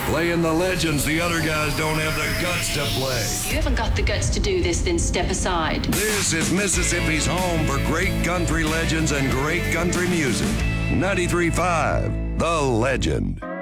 Playing the legends the other guys don't have the guts to play. If you haven't got the guts to do this, then step aside. This is Mississippi's home for great country legends and great country music. 93.5, The Legend.